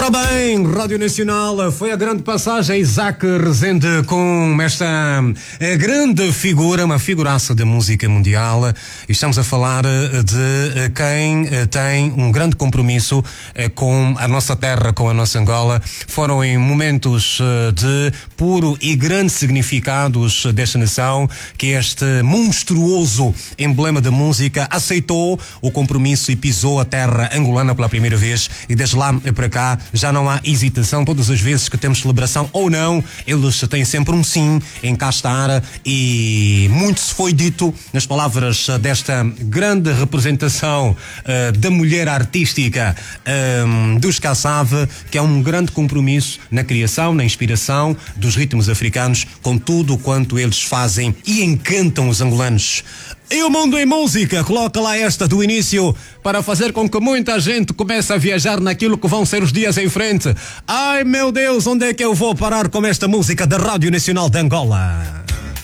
Ora bem, Rádio Nacional, foi a grande passagem Isaac Rezende com esta grande figura, uma figuraça da música mundial. Estamos a falar de quem tem um grande compromisso com a nossa terra, com a nossa Angola. Foram em momentos de puro e grande significados desta nação que este monstruoso emblema da música aceitou o compromisso e pisou a terra angolana pela primeira vez, e desde lá para cá já não há hesitação. Todas as vezes que temos celebração ou não, eles têm sempre um sim em cá estar, e muito se foi dito nas palavras desta grande representação da mulher artística dos Kassav, que é um grande compromisso na criação, na inspiração dos ritmos africanos, com tudo quanto eles fazem e encantam os angolanos. E o Mundo em Música coloca lá esta do início para fazer com que muita gente comece a viajar naquilo que vão ser os dias em frente. Ai meu Deus, onde é que eu vou parar com esta música da Rádio Nacional de Angola?